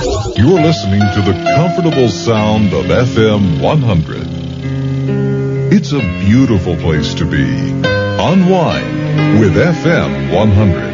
You're listening to the comfortable sound of FM 100. It's a beautiful place to be. Unwind with FM 100.